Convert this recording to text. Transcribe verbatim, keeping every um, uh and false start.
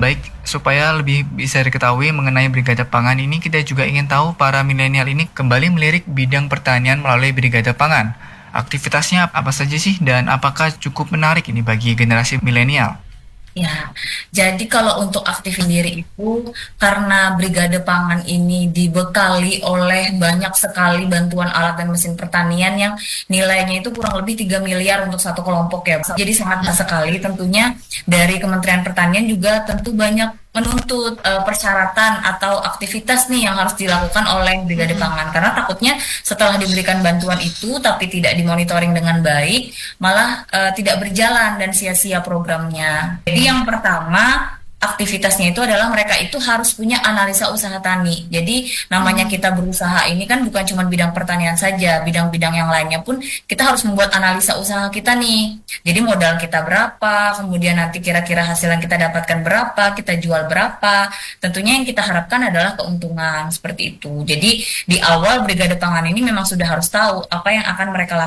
Baik, supaya lebih bisa diketahui mengenai Brigade Pangan ini, kita juga ingin tahu para milenial ini kembali melirik bidang pertanian melalui Brigade Pangan. Aktivitasnya apa saja sih dan apakah cukup menarik ini bagi generasi milenial? Ya, jadi kalau untuk aktif sendiri itu karena Brigade Pangan ini dibekali oleh banyak sekali bantuan alat dan mesin pertanian yang nilainya itu kurang lebih tiga miliar untuk satu kelompok ya. Jadi sangat besar sekali tentunya dari Kementerian Pertanian juga tentu banyak menuntut eh, persyaratan atau aktivitas nih yang harus dilakukan oleh Brigade Pangan karena takutnya setelah diberikan bantuan itu tapi tidak dimonitoring dengan baik malah eh, tidak berjalan dan sia-sia programnya. Jadi yang pertama aktivitasnya itu adalah mereka itu harus punya analisa usaha tani. Jadi namanya kita berusaha ini kan bukan cuma bidang pertanian saja, bidang-bidang yang lainnya pun kita harus membuat analisa usaha kita nih. Jadi modal kita berapa, kemudian nanti kira-kira hasil yang kita dapatkan berapa, kita jual berapa. Tentunya yang kita harapkan adalah keuntungan seperti itu. Jadi di awal Brigade Pangan ini memang sudah harus tahu apa yang akan mereka lakukan